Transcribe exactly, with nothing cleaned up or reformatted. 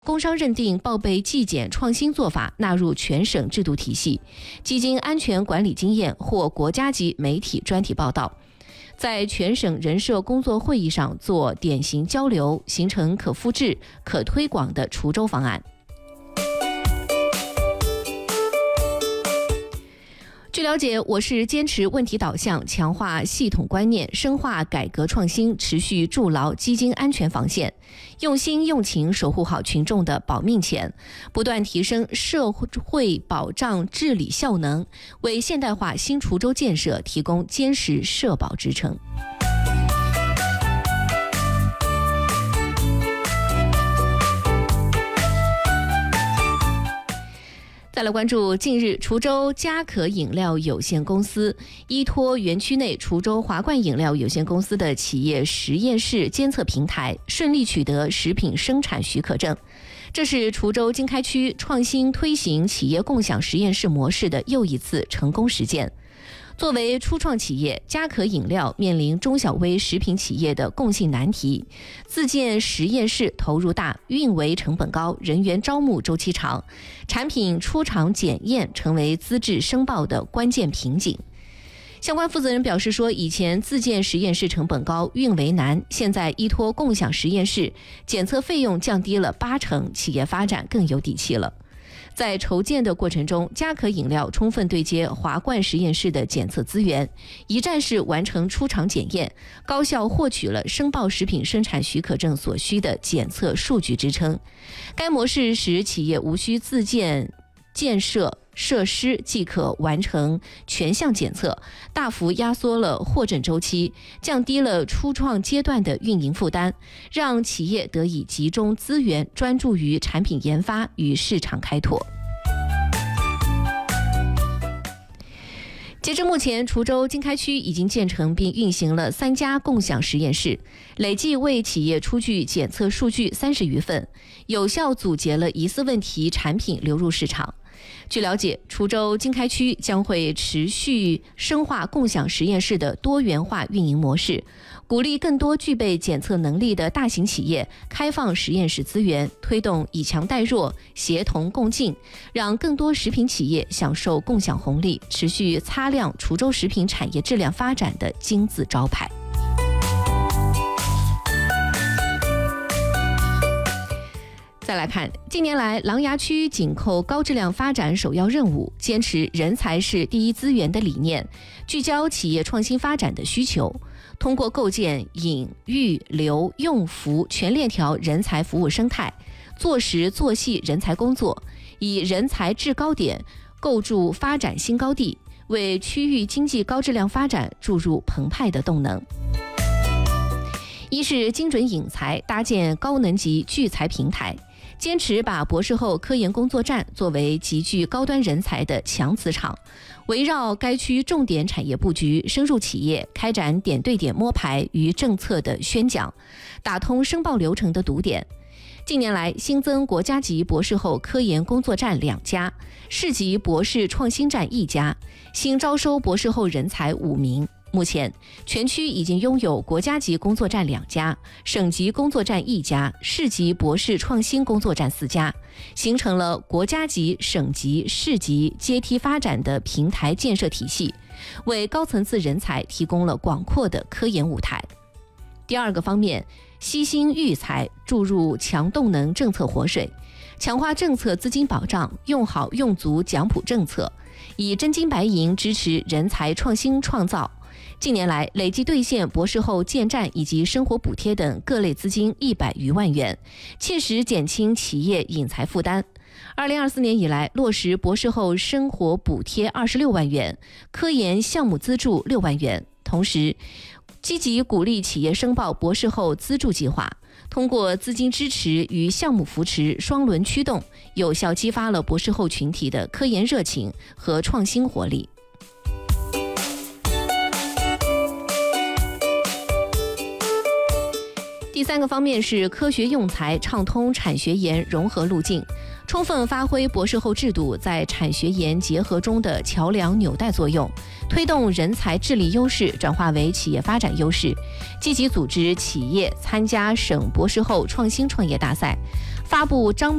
工商认定报备纪检创新做法纳入全省制度体系，基金安全管理经验获国家级媒体专题报道，在全省人社工作会议上做典型交流，形成可复制、可推广的滁州方案。据了解，我市坚持问题导向，强化系统观念，深化改革创新，持续筑牢基金安全防线，用心用情守护好群众的保命钱，不断提升社会保障治理效能，为现代化新滁州建设提供坚实社保支撑。再来关注近日滁州嘉可饮料有限公司依托园区内滁州华冠饮料有限公司的企业实验室监测平台，顺利取得食品生产许可证。这是滁州经开区创新推行企业共享实验室模式的又一次成功实践。作为初创企业，嘉可饮料面临中小微食品企业的共性难题，自建实验室投入大，运维成本高，人员招募周期长，产品出厂检验成为资质申报的关键瓶颈。相关负责人表示说，以前自建实验室成本高，运维难，现在依托共享实验室，检测费用降低了八成，企业发展更有底气了。在筹建的过程中，嘉可饮料充分对接华冠实验室的检测资源，一站式完成出厂检验，高效获取了申报食品生产许可证所需的检测数据支撑。该模式使企业无需自建建设设施即可完成全项检测，大幅压缩了获证周期，降低了初创阶段的运营负担，让企业得以集中资源，专注于产品研发与市场开拓。截至目前，滁州经开区已经建成并运行了三家共享实验室，累计为企业出具检测数据三十余份，有效阻截了疑似问题产品流入市场。据了解，滁州经开区将会持续深化共享实验室的多元化运营模式，鼓励更多具备检测能力的大型企业开放实验室资源，推动以强带弱，协同共进，让更多食品企业享受共享红利，持续擦亮滁州食品产业质量发展的金字招牌。再来看，近年来琅琊区紧扣高质量发展首要任务，坚持人才是第一资源的理念，聚焦企业创新发展的需求，通过构建引育留用服全链条人才服务生态，做实做细人才工作，以人才制高点构筑发展新高地，为区域经济高质量发展注入澎湃的动能。一是精准引才，搭建高能级聚才平台，坚持把博士后科研工作站作为集聚高端人才的强磁场，围绕该区重点产业布局，深入企业，开展点对点摸排与政策的宣讲，打通申报流程的堵点。近年来，新增国家级博士后科研工作站两家，市级博士创新站一家，新招收博士后人才五名。目前，全区已经拥有国家级工作站两家，省级工作站一家，市级博士创新工作站四家，形成了国家级、省级、市级阶梯发展的平台建设体系，为高层次人才提供了广阔的科研舞台。第二个方面，悉心育才，注入强动能政策活水，强化政策资金保障，用好用足奖补政策，以真金白银支持人才创新创造。近年来，累计兑现博士后建站以及生活补贴等各类资金一百余万元，切实减轻企业引才负担。二零二四年以来，落实博士后生活补贴二十六万元，科研项目资助六万元。同时，积极鼓励企业申报博士后资助计划，通过资金支持与项目扶持双轮驱动，有效激发了博士后群体的科研热情和创新活力。第三个方面是科学用才，畅通产学研融合路径，充分发挥博士后制度在产学研结合中的桥梁纽带作用，推动人才智力优势转化为企业发展优势，积极组织企业参加省博士后创新创业大赛， 发布张